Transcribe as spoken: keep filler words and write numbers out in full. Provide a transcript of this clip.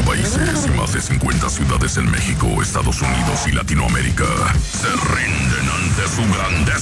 países y más de cincuenta ciudades en México, Estados Unidos y Latinoamérica se rinden ante su grandeza.